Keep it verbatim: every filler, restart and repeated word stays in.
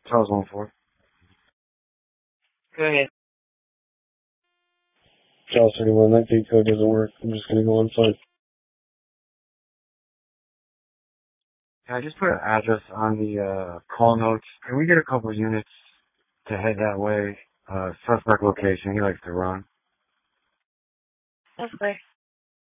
Charles one four. Go ahead. Charles thirty-one, that gate code doesn't work. I'm just gonna go inside. Can I just put an address on the uh, call notes? Can we get a couple units to head that way? Uh, suspect location, he likes to run. Okay.